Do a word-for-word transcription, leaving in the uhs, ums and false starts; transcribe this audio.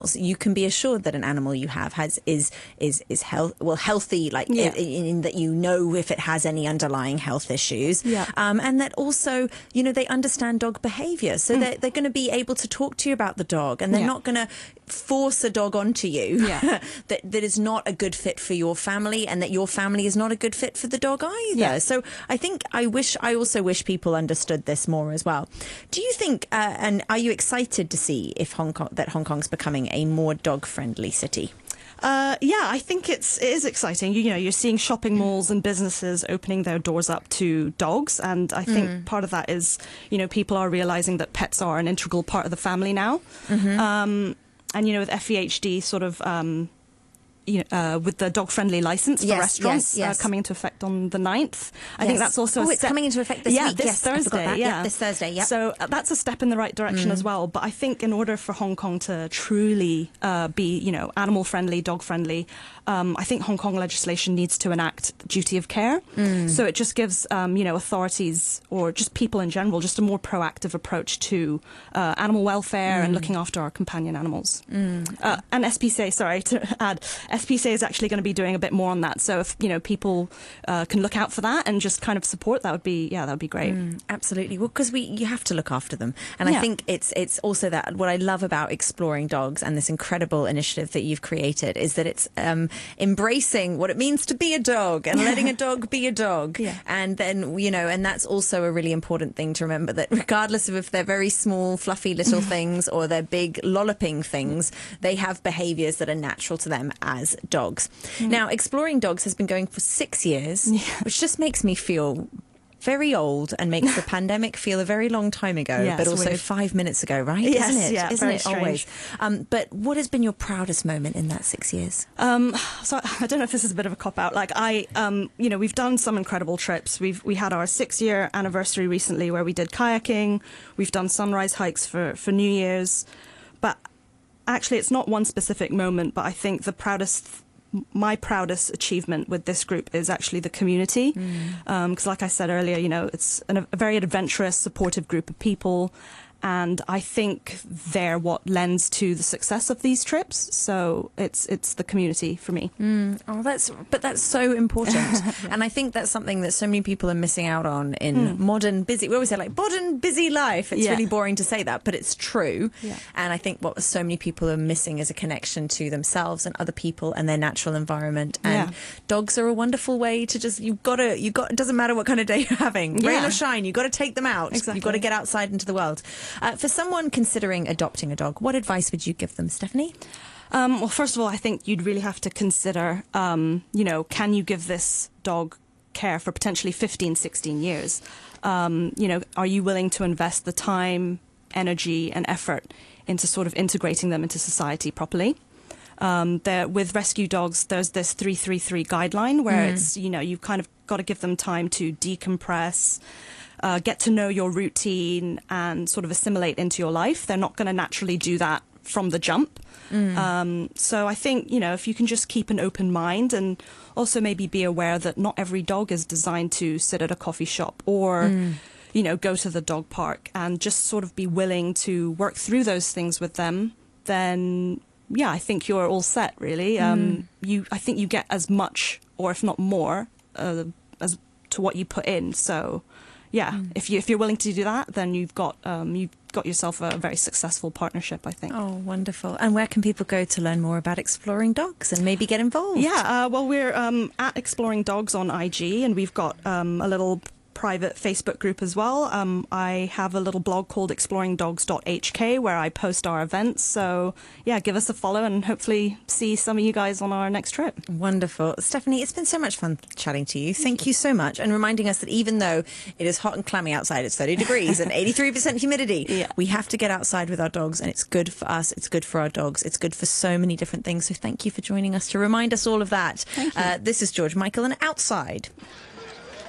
you can be assured that an animal you have has is is is health well healthy, like yeah. in, in that you know if it has any underlying health issues, yeah. um, and that also you know they understand dog behaviour, so mm. they're they're going to be able to talk to you about the dog, and they're yeah. not going to force a dog onto you yeah. that that is not a good fit for your family, and that your family is not a good fit for the dog either. Yeah. So I think I wish I also wish people understood this more as well. Do you think, uh, and are you excited to see if Hong Kong that Hong Kong's becoming a more dog-friendly city? Uh, yeah, I think it's it is exciting. You, you know, you're seeing shopping malls and businesses opening their doors up to dogs, and I think mm. part of that is, you know, people are realizing that pets are an integral part of the family now. Mm-hmm. Um, and you know, with F E H D sort of. Um, You know, uh, with the dog-friendly license for yes, restaurants yes, yes. Uh, coming into effect on the ninth. I yes. think that's also oh, a it's step... coming into effect this yeah, week. this yes, Thursday. Yeah. yeah, this Thursday. Yeah. So uh, that's a step in the right direction mm. as well. But I think in order for Hong Kong to truly uh, be, you know, animal-friendly, dog-friendly, um, I think Hong Kong legislation needs to enact duty of care. Mm. So it just gives, um, you know, authorities or just people in general just a more proactive approach to uh, animal welfare mm. and looking after our companion animals. Mm. Uh, and S P C A, sorry to add, S P C A is actually going to be doing a bit more on that. So if, you know, people uh, can look out for that and just kind of support, that would be, yeah, that would be great. Mm, absolutely. Well, because we, you have to look after them. And yeah. I think it's, it's also that what I love about Exploring Dogs and this incredible initiative that you've created is that it's um, embracing what it means to be a dog and letting a dog be a dog. Yeah. And then, you know, and that's also a really important thing to remember, that regardless of if they're very small, fluffy little things or they're big lolloping things, they have behaviours that are natural to them as dogs. Mm. Now, Exploring Dogs has been going for six years, yeah. which just makes me feel very old and makes the pandemic feel a very long time ago, yeah, but also weird. five minutes ago, right? Yes, Isn't it? yeah, Isn't very it strange. always? Um, but what has been your proudest moment in that six years? Um, so I don't know if this is a bit of a cop-out. Like I, um, you know, we've done some incredible trips. We've we had our six-year anniversary recently where we did kayaking. We've done sunrise hikes for, for New Year's. But actually, it's not one specific moment, but I think the proudest my proudest achievement with this group is actually the community. Because mm. um, like I said earlier, you know, it's an, a very adventurous, supportive group of people. And I think they're what lends to the success of these trips. So it's it's the community for me. Mm. Oh, that's but that's so important. yeah. And I think that's something that so many people are missing out on in mm. modern busy. We always say like modern busy life. It's yeah. really boring to say that, but it's true. Yeah. And I think what so many people are missing is a connection to themselves and other people and their natural environment. And yeah. dogs are a wonderful way to just you've got to you got. It doesn't matter what kind of day you're having, yeah. rain or shine. You've got to take them out. Exactly. You've got to get outside into the world. Uh, for someone considering adopting a dog, what advice would you give them, Stephanie? Um, well, first of all, I think you'd really have to consider, um, you know, can you give this dog care for potentially fifteen, sixteen years? Um, you know, are you willing to invest the time, energy and effort into sort of integrating them into society properly? Um, there, with rescue dogs, there's this three three three guideline where mm. it's, you know, you've kind of got to give them time to decompress, Uh, get to know your routine and sort of assimilate into your life. They're not going to naturally do that from the jump. Mm. Um, so I think, you know, if you can just keep an open mind and also maybe be aware that not every dog is designed to sit at a coffee shop or, mm. you know, go to the dog park, and just sort of be willing to work through those things with them, then, yeah, I think you're all set, really. Mm. Um, you, I think you get as much, or if not more, uh, as to what you put in. So... Yeah, mm. if you if you're willing to do that, then you've got um, you've got yourself a very successful partnership, I think. Oh, wonderful! And where can people go to learn more about Exploring Dogs and maybe get involved? Yeah, uh, well, we're um, at Exploring Dogs on I G, and we've got um, a little private Facebook group as well. Um, I have a little blog called exploring dogs dot h k where I post our events. So, yeah, give us a follow and hopefully see some of you guys on our next trip. Wonderful. Stephanie, it's been so much fun chatting to you. Thank you so much. And reminding us that even though it is hot and clammy outside, it's thirty degrees and eighty-three percent humidity, yeah. we have to get outside with our dogs, and it's good for us, it's good for our dogs, it's good for so many different things. So thank you for joining us to remind us all of that. Thank you. Uh, this is George Michael and Outside.